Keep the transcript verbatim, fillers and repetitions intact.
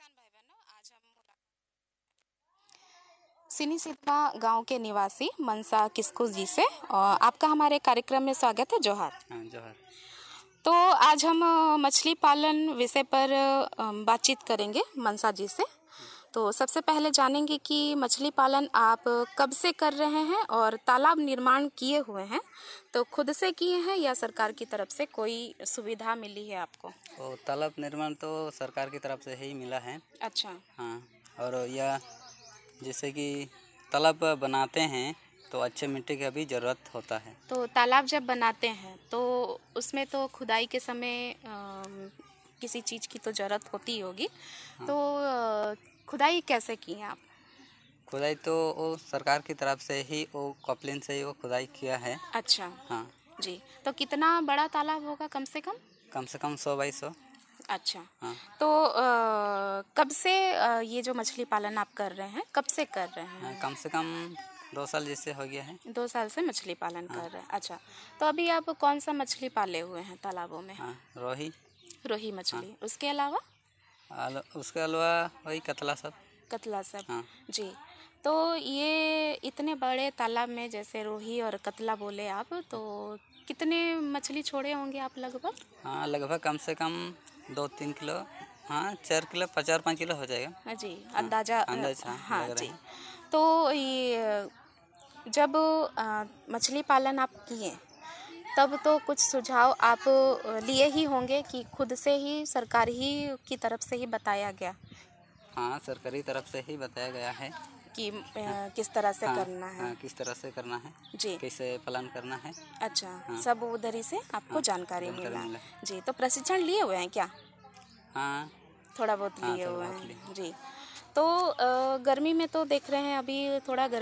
किसान भाई बहनों, आज हम सिनी सिद्धवा गांव के निवासी मनसा किस्कू जी से और आपका हमारे कार्यक्रम में स्वागत है। जोहार। हाँ, जोहार। तो आज हम अ, मछली पालन विषय पर अ, बातचीत करेंगे मनसा जी से। तो सबसे पहले जानेंगे कि मछली पालन आप कब से कर रहे हैं और तालाब निर्माण किए हुए हैं तो खुद से किए हैं या सरकार की तरफ से कोई सुविधा मिली है आपको? तो तालाब निर्माण तो सरकार की तरफ से ही मिला है। अच्छा। हाँ, और यह जैसे कि तालाब बनाते हैं तो अच्छे मिट्टी का भी ज़रूरत होता है। तो तालाब जब बनाते हैं तो उसमें तो खुदाई के समय अम, किसी चीज़ की तो ज़रूरत होती ही होगी। हाँ। तो अ, खुदाई कैसे की है आप? खुदाई तो वो सरकार की तरफ से ही वो कॉपलिन से ही वो खुदाई किया है। अच्छा हाँ, जी। तो कितना बड़ा तालाब होगा कम से कम? कम से कम सौ बाई सौ। अच्छा। हाँ, तो अ, कब से अ, ये जो मछली पालन आप कर रहे हैं कब से कर रहे हाँ, हैं? कम से कम दो साल जैसे हो गया है। दो साल से मछली पालन हाँ। कर रहे हैं। अच्छा। तो अभी आप कौन सा मछली पाले हुए हैं तालाबों में? हाँ, रोही। रोही मछली। उसके अलावा? आल- उसके अलावा वही कतला सब। कतला सब। हाँ। जी। तो ये इतने बड़े तालाब में जैसे रोही और कतला बोले आप, तो कितने मछली छोड़े होंगे आप लगभग? हाँ, लगभग कम से कम दो तीन किलो, हाँ चार किलो, चार पाँच किलो हो जाएगा। हाँ जी, हाँ, अंदाजा। अंदाज हाँ, हाँ लग रहा जी। है। तो ये जब अ, मछली पालन आप किए तब तो कुछ सुझाव आप लिए ही होंगे कि खुद से ही सरकार ही की तरफ से ही बताया गया हाँ, सरकारी तरफ से ही बताया गया है कि अ, किस तरह से हाँ, करना है। हाँ, किस तरह से करना है, जी। कैसे पालन करना है। अच्छा। हाँ। सब उधर ही से आपको हाँ, जानकारी जानकारी मिला। मिला। जी। तो प्रशिक्षण लिए हुए हैं क्या? हाँ, थोड़ा बहुत हाँ, लिए थोड़ा हुए बहुत हैं। लिए। जी। तो अ, गर्मी में तो देख रहे हैं अभी थोड़ा